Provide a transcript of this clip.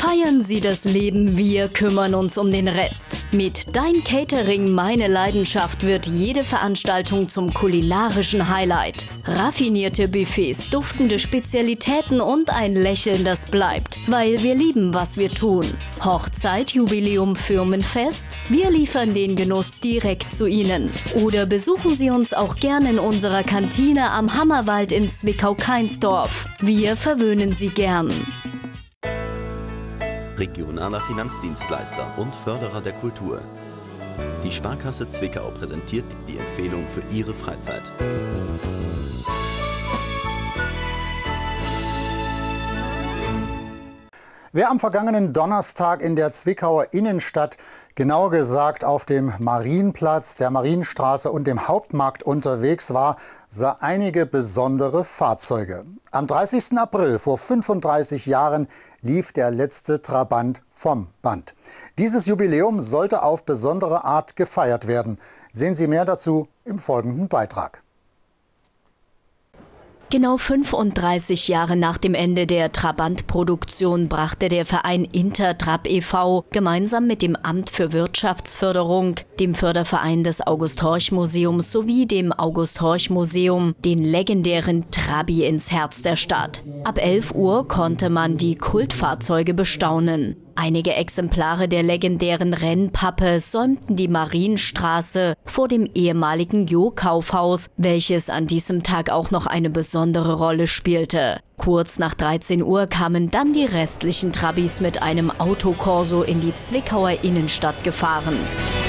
Feiern Sie das Leben, wir kümmern uns um den Rest. Mit Dein Catering, meine Leidenschaft wird jede Veranstaltung zum kulinarischen Highlight. Raffinierte Buffets, duftende Spezialitäten und ein Lächeln, das bleibt, weil wir lieben, was wir tun. Hochzeit, Jubiläum, Firmenfest? Wir liefern den Genuss direkt zu Ihnen. Oder besuchen Sie uns auch gerne in unserer Kantine am Hammerwald in Zwickau-Kainsdorf. Wir verwöhnen Sie gern. Regionaler Finanzdienstleister und Förderer der Kultur. Die Sparkasse Zwickau präsentiert die Empfehlung für Ihre Freizeit. Wer am vergangenen Donnerstag in der Zwickauer Innenstadt, genauer gesagt auf dem Marienplatz, der Marienstraße und dem Hauptmarkt unterwegs war, sah einige besondere Fahrzeuge. Am 30. April vor 35 Jahren lief der letzte Trabant vom Band. Dieses Jubiläum sollte auf besondere Art gefeiert werden. Sehen Sie mehr dazu im folgenden Beitrag. Genau 35 Jahre nach dem Ende der Trabant-Produktion brachte der Verein Intertrab e.V. gemeinsam mit dem Amt für Wirtschaftsförderung, dem Förderverein des August-Horch-Museums sowie dem August-Horch-Museum den legendären Trabi ins Herz der Stadt. Ab 11 Uhr konnte man die Kultfahrzeuge bestaunen. Einige Exemplare der legendären Rennpappe säumten die Marienstraße vor dem ehemaligen Jo-Kaufhaus, welches an diesem Tag auch noch eine besondere Rolle spielte. Kurz nach 13 Uhr kamen dann die restlichen Trabis mit einem Autokorso in die Zwickauer Innenstadt gefahren.